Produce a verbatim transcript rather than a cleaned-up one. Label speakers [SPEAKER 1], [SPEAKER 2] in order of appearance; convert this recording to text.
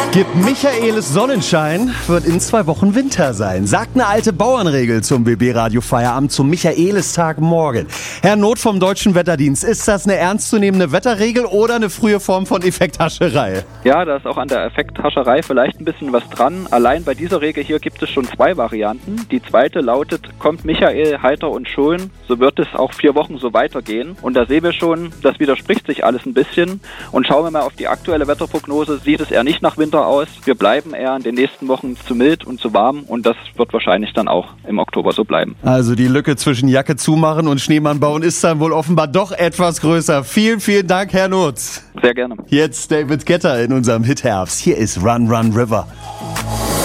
[SPEAKER 1] Gibt Michaelis Sonnenschein, wird in zwei Wochen Winter sein, sagt eine alte Bauernregel zum B B-Radio-Feierabend zum Michaelistag morgen. Herr Not vom Deutschen Wetterdienst, ist das eine ernstzunehmende Wetterregel oder eine frühe Form von Effekthascherei?
[SPEAKER 2] Ja, da ist auch an der Effekthascherei vielleicht ein bisschen was dran. Allein bei dieser Regel hier gibt es schon zwei Varianten. Die zweite lautet, kommt Michael heiter und schön, so wird es auch vier Wochen so weitergehen. Und da sehen wir schon, das widerspricht sich alles ein bisschen. Und schauen wir mal auf die aktuelle Wetterprognose, sieht es eher nicht nach Winter aus. Wir bleiben eher in den nächsten Wochen zu mild und zu warm und das wird wahrscheinlich dann auch im Oktober so bleiben.
[SPEAKER 1] Also die Lücke zwischen Jacke zumachen und Schneemann bauen ist dann wohl offenbar doch etwas größer. Vielen, vielen Dank, Herr Nutz.
[SPEAKER 2] Sehr gerne.
[SPEAKER 1] Jetzt David Guetta in unserem Hit Herbst. Hier ist Run, Run, River.